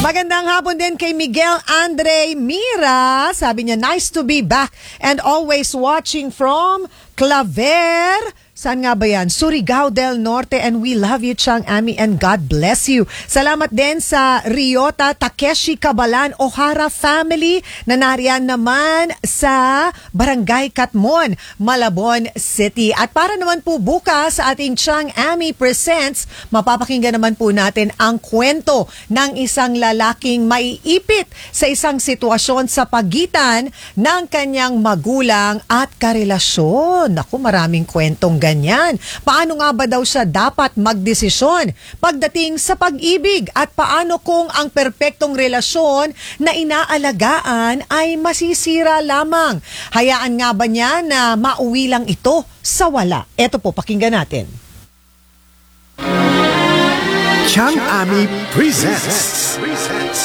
Magandang hapon din kay Miguel Andre Mira. Sabi niya, nice to be back and always watching from Claver. Saan nga ba yan? Surigao del Norte, and we love you, Chang Ami, and God bless you. Salamat din sa Ryota Takeshi Kabalan Ohara family na nariyan naman sa Barangay Katmon, Malabon City. At para naman po bukas sa ating Chang Ami Presents, mapapakinggan naman po natin ang kwento ng isang lalaking maiipit sa isang sitwasyon sa pagitan ng kanyang magulang at karelasyon. Naku, maraming kwentong ganyan. Paano nga ba daw siya dapat magdesisyon pagdating sa pag-ibig at paano kung ang perpektong relasyon na inaalagaan ay masisira lamang? Hayaan nga ba niya na mauwi lang ito sa wala? Eto po, pakinggan natin. Chang Ami presents